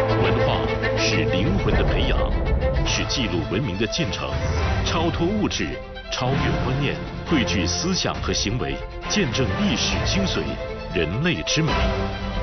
文化是灵魂的培养，是记录文明的进程，超脱物质，超越观念，汇聚思想和行为，见证历史精髓，人类之美。